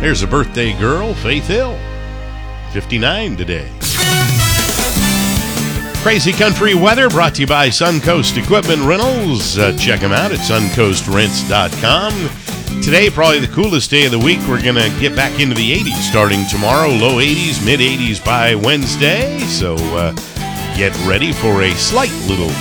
There's a birthday girl, Faith Hill, 59 today. Crazy Country Weather brought to you by Suncoast Equipment Rentals. Check them out at suncoastrents.com. Today, probably the coolest day of the week. We're going to get back into the 80s starting tomorrow. Low 80s, mid 80s by Wednesday. So get ready for a slight little